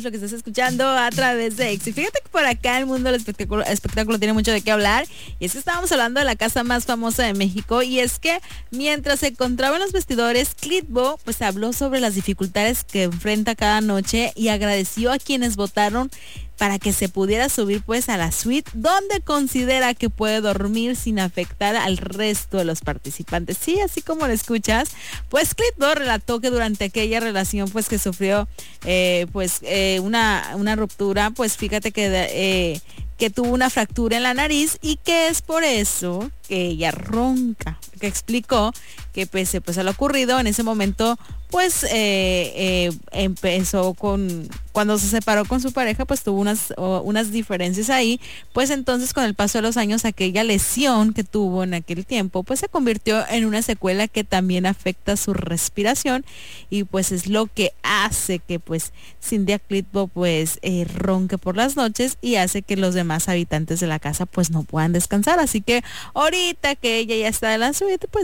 Lo que estás escuchando a través de X. Y fíjate que por acá el mundo del espectáculo tiene mucho de qué hablar. Y es que estábamos hablando de la casa más famosa de México. Y es que mientras se encontraba en los vestidores, Clitbo pues habló sobre las dificultades que enfrenta cada noche y agradeció a quienes votaron para que se pudiera subir pues a la suite donde considera que puede dormir sin afectar al resto de los participantes. Sí, así como lo escuchas, pues Clitbo relató que durante aquella relación pues que sufrió una ruptura, pues fíjate que tuvo una fractura en la nariz y que es por eso que ella ronca, que explicó que pese pues a lo ocurrido en ese momento pues empezó cuando se separó con su pareja, pues tuvo unas diferencias ahí, pues entonces con el paso de los años aquella lesión que tuvo en aquel tiempo, pues se convirtió en una secuela que también afecta su respiración y pues es lo que hace que pues Cynthia Clitbo pues ronque por las noches y hace que los demás habitantes de la casa pues no puedan descansar, así que ahorita que ella ya está en la suite, pues